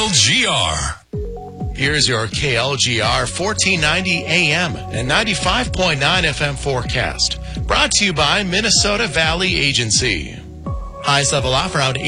KLGR. Here's your KLGR 1490 AM and 95.9 FM forecast. Brought to you by Minnesota Valley Agency. Highs level off around